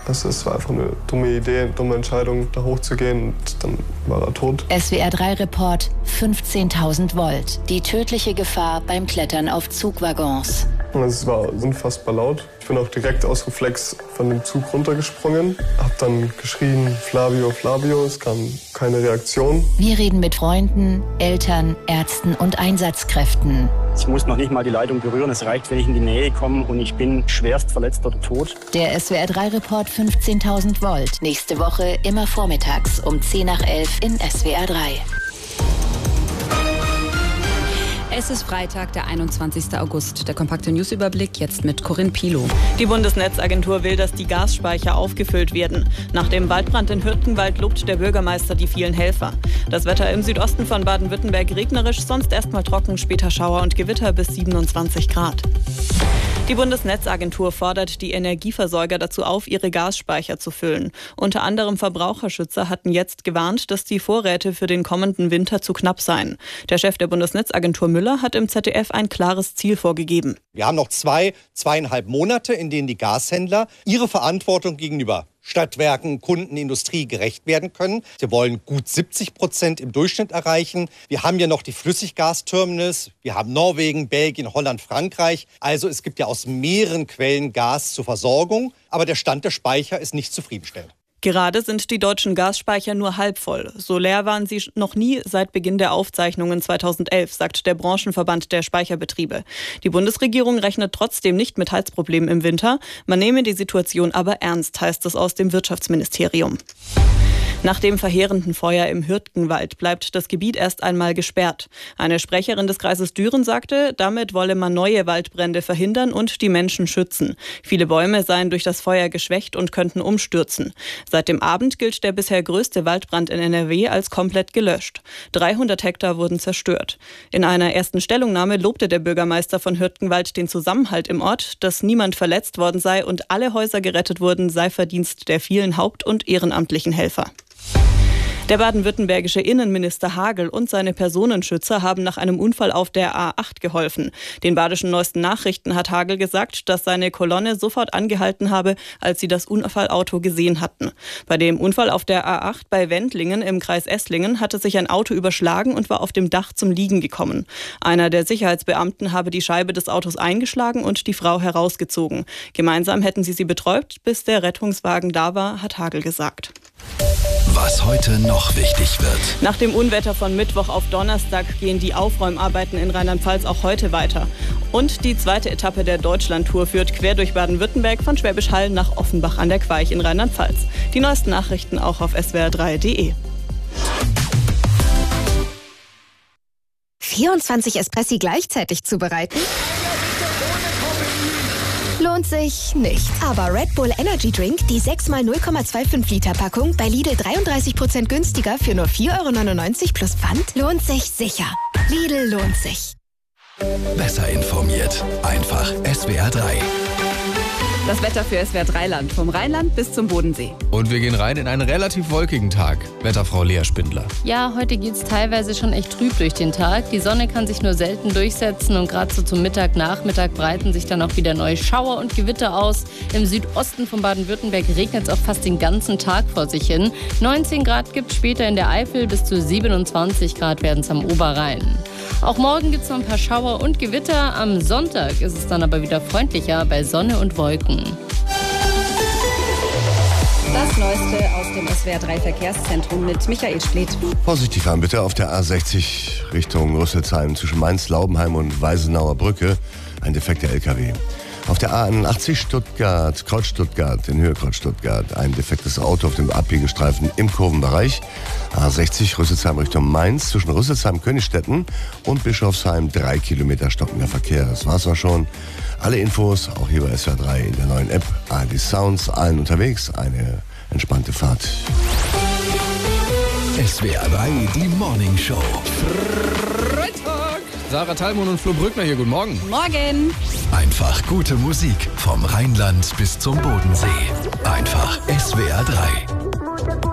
Also es war einfach eine dumme Idee, eine dumme Entscheidung, da hochzugehen und dann war er tot. SWR3-Report 15.000 Volt. Die tödliche Gefahr beim Klettern auf Zugwaggons. Es war unfassbar laut. Ich bin auch direkt aus Reflex von dem Zug runtergesprungen, hab dann geschrien, Flavio, Flavio, es kam keine Reaktion. Wir reden mit Freunden, Eltern, Ärzten und Einsatzkräften. Ich muss noch nicht mal die Leitung berühren, es reicht, wenn ich in die Nähe komme und ich bin schwerst verletzt oder tot. Der SWR3-Report 15.000 Volt. Nächste Woche immer vormittags um 10 nach 11 in SWR3. Es ist Freitag, der 21. August. Der kompakte Newsüberblick jetzt mit Corinne Pilow. Die Bundesnetzagentur will, dass die Gasspeicher aufgefüllt werden. Nach dem Waldbrand in Hürtgenwald lobt der Bürgermeister die vielen Helfer. Das Wetter im Südosten von Baden-Württemberg regnerisch, sonst erstmal trocken, später Schauer und Gewitter bis 27 Grad. Die Bundesnetzagentur fordert die Energieversorger dazu auf, ihre Gasspeicher zu füllen. Unter anderem Verbraucherschützer hatten jetzt gewarnt, dass die Vorräte für den kommenden Winter zu knapp seien. Der Chef der Bundesnetzagentur Müller hat im ZDF ein klares Ziel vorgegeben. Wir haben noch 2,5 Monate, in denen die Gashändler ihre Verantwortung gegenüber Stadtwerken, Kunden, Industrie gerecht werden können. Wir wollen gut 70% im Durchschnitt erreichen. Wir haben ja noch die Flüssiggasterminals. Wir haben Norwegen, Belgien, Holland, Frankreich. Also es gibt ja aus mehreren Quellen Gas zur Versorgung. Aber der Stand der Speicher ist nicht zufriedenstellend. Gerade sind die deutschen Gasspeicher nur halb voll. So leer waren sie noch nie seit Beginn der Aufzeichnungen 2011, sagt der Branchenverband der Speicherbetriebe. Die Bundesregierung rechnet trotzdem nicht mit Heizproblemen im Winter. Man nehme die Situation aber ernst, heißt es aus dem Wirtschaftsministerium. Nach dem verheerenden Feuer im Hürtgenwald bleibt das Gebiet erst einmal gesperrt. Eine Sprecherin des Kreises Düren sagte, damit wolle man neue Waldbrände verhindern und die Menschen schützen. Viele Bäume seien durch das Feuer geschwächt und könnten umstürzen. Seit dem Abend gilt der bisher größte Waldbrand in NRW als komplett gelöscht. 300 Hektar wurden zerstört. In einer ersten Stellungnahme lobte der Bürgermeister von Hürtgenwald den Zusammenhalt im Ort, dass niemand verletzt worden sei und alle Häuser gerettet wurden, sei Verdienst der vielen haupt- und ehrenamtlichen Helfer. Der baden-württembergische Innenminister Hagel und seine Personenschützer haben nach einem Unfall auf der A8 geholfen. Den Badischen Neuesten Nachrichten hat Hagel gesagt, dass seine Kolonne sofort angehalten habe, als sie das Unfallauto gesehen hatten. Bei dem Unfall auf der A8 bei Wendlingen im Kreis Esslingen hatte sich ein Auto überschlagen und war auf dem Dach zum Liegen gekommen. Einer der Sicherheitsbeamten habe die Scheibe des Autos eingeschlagen und die Frau herausgezogen. Gemeinsam hätten sie betäubt, bis der Rettungswagen da war, hat Hagel gesagt. Was heute noch wichtig wird. Nach dem Unwetter von Mittwoch auf Donnerstag gehen die Aufräumarbeiten in Rheinland-Pfalz auch heute weiter. Und die zweite Etappe der Deutschlandtour führt quer durch Baden-Württemberg von Schwäbisch Hall nach Offenbach an der Queich in Rheinland-Pfalz. Die neuesten Nachrichten auch auf swr3.de. 24 Espressi gleichzeitig zubereiten? Lohnt sich nicht. Aber Red Bull Energy Drink, die 6x 0,25 Liter Packung, bei Lidl 33% günstiger für nur 4,99 € plus Pfand, lohnt sich sicher. Lidl lohnt sich. Besser informiert. Einfach SWR3. Das Wetter für SWR3-Land, vom Rheinland bis zum Bodensee. Und wir gehen rein in einen relativ wolkigen Tag. Wetterfrau Lea Spindler. Ja, heute geht es teilweise schon echt trüb durch den Tag. Die Sonne kann sich nur selten durchsetzen und gerade so zum Mittag, Nachmittag breiten sich dann auch wieder neue Schauer und Gewitter aus. Im Südosten von Baden-Württemberg regnet es auch fast den ganzen Tag vor sich hin. 19 Grad gibt es später in der Eifel, bis zu 27 Grad werden es am Oberrhein. Auch morgen gibt es noch ein paar Schauer und Gewitter. Am Sonntag ist es dann aber wieder freundlicher bei Sonne und Wolken. Das Neueste aus dem SWR3-Verkehrszentrum mit Michael Splitt. Vorsichtig fahren bitte auf der A60 Richtung Rüsselsheim zwischen Mainz, Laubenheim und Weisenauer Brücke. Ein defekter LKW. Auf der A81 Stuttgart, Kreuz Stuttgart, in Höhe Kreuz Stuttgart, ein defektes Auto auf dem Abbiegestreifen im Kurvenbereich. A60 Rüsselsheim Richtung Mainz, zwischen Rüsselsheim, Königstetten und Bischofsheim 3 Kilometer stockender Verkehr. Das war's auch schon. Alle Infos auch hier bei SWR3 in der neuen App. ARD Sounds, allen unterwegs. Eine entspannte Fahrt. SWR3, die Morning Show. Freitag. Sarah Thalmon und Flo Brückner hier, guten Morgen. Morgen. Einfach gute Musik vom Rheinland bis zum Bodensee. Einfach SWR3.